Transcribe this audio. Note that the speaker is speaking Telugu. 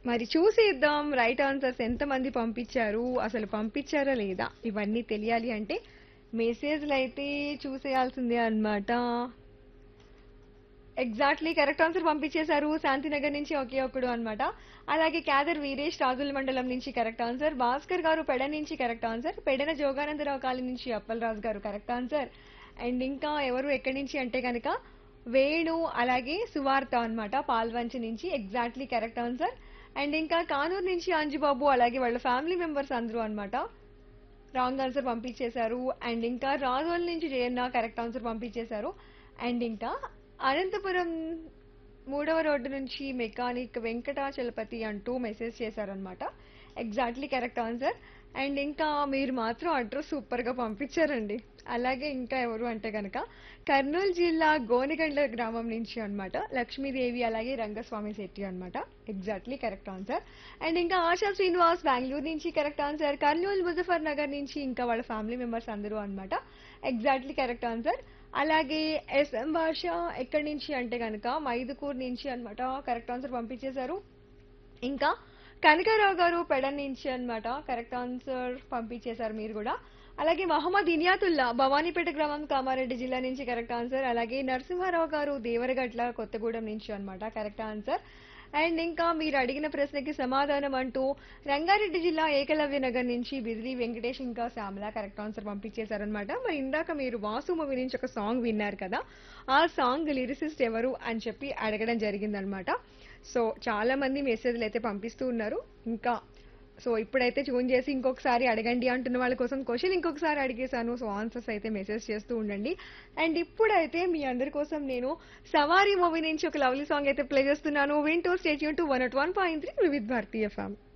మరి చూసేద్దాం రైట్ ఆన్సర్స్ ఎంతమంది పంపించారు, అసలు పంపించారా లేదా ఇవన్నీ తెలియాలి అంటే మెసేజ్లు అయితే చూసేయాల్సిందే అన్నమాట. ఎగ్జాక్ట్లీ కరెక్ట్ ఆన్సర్ పంపించేశారు శాంతినగర్ నుంచి ఒకే ఒక్కడు అన్నమాట. అలాగే క్యాదర్ వీరేష్ రాజుల మండలం నుంచి కరెక్ట్ ఆన్సర్. భాస్కర్ గారు పెడ నుంచి correct answer. Pedana Jogananda Rao colony నుంచి అప్పలరాజు గారు కరెక్ట్ ఆన్సర్. అండ్ ఇంకా ఎవరు ఎక్కడి నుంచి అంటే కనుక వేణు అలాగే సువార్త అన్నమాట పాల్వంచి నుంచి ఎగ్జాక్ట్లీ కరెక్ట్ ఆన్సర్. అండ్ ఇంకా కానూరు నుంచి అంజుబాబు అలాగే వాళ్ళ ఫ్యామిలీ మెంబర్స్ అందరూ అన్నమాట రాంగ్ ఆన్సర్ పంపించేశారు. అండ్ ఇంకా రాజోల్ నుంచి జయన్న కరెక్ట్ ఆన్సర్ పంపించేశారు. అండ్ ఇంకా అనంతపురం మూడవ రోడ్డు నుంచి మెకానిక్ వెంకటాచలపతి అంటూ మెసేజ్ చేశారనమాట ఎగ్జాక్ట్లీ కరెక్ట్ ఆన్సర్. అండ్ ఇంకా మీరు మాత్రం అడ్రస్ సూపర్ గా పంపించారండి. అలాగే ఇంకా ఎవరు అంటే కనుక కర్నూలు జిల్లా గోనిగండ్ల గ్రామం నుంచి అన్నమాట లక్ష్మీదేవి అలాగే రంగస్వామి శెట్టి అన్నమాట ఎగ్జాక్ట్లీ కరెక్ట్ ఆన్సర్. అండ్ ఇంకా ఆశా శ్రీనివాస్ బెంగళూరు నుంచి కరెక్ట్ ఆన్సర్. కర్నూలు ముజఫర్ నగర్ నుంచి ఇంకా వాళ్ళ ఫ్యామిలీ మెంబర్స్ అందరూ అన్నమాట ఎగ్జాక్ట్లీ కరెక్ట్ ఆన్సర్. అలాగే ఎస్ఎం భాష ఎక్కడి నుంచి అంటే కనుక మైదుకూరు నుంచి అన్నమాట కరెక్ట్ ఆన్సర్ పంపించేశారు. ఇంకా కనకారావు గారు పెడ నుంచి అన్నమాట కరెక్ట్ ఆన్సర్ పంపించేశారు మీరు కూడా. అలాగే మహమ్మద్ ఇనియాతుల్లా భవానీపేట గ్రామం కామారెడ్డి జిల్లా నుంచి కరెక్ట్ ఆన్సర్. అలాగే నరసింహారావు గారు దేవరగట్ల కొత్తగూడెం నుంచి అన్నమాట కరెక్ట్ ఆన్సర్. అండ్ ఇంకా మీరు అడిగిన ప్రశ్నకి సమాధానం అంటూ రంగారెడ్డి జిల్లా ఏకలవ్య నగర్ నుంచి బిజిలీ వెంకటేష్ ఇంకా శ్యామల కరెక్ట్ ఆన్సర్ పంపించేశారనమాట. మరి ఇందాక మీరు వాసు మూవీ నుంచి ఒక సాంగ్ విన్నారు కదా, ఆ సాంగ్ లిరిసిస్ట్ ఎవరు అని చెప్పి అడగడం జరిగిందనమాట. సో చాలా మంది మెసేజ్లు అయితే పంపిస్తూ ఉన్నారు. ఇంకా సో ఇప్పుడైతే ట్యూన్ చేసి ఇంకొకసారి అడగండి అంటున్న వాళ్ళ కోసం క్వశ్చన్ ఇంకొకసారి అడిగేశాను. సో ఆన్సర్స్ అయితే మెసేజ్ చేస్తూ ఉండండి. అండ్ ఇప్పుడైతే మీ అందరి కోసం నేను సవారీ మూవీ నుంచి ఒక లవ్లీ సాంగ్ అయితే ప్లే చేస్తున్నాను. వింటూ stay tune to 101.3 Vividh Bharati FM.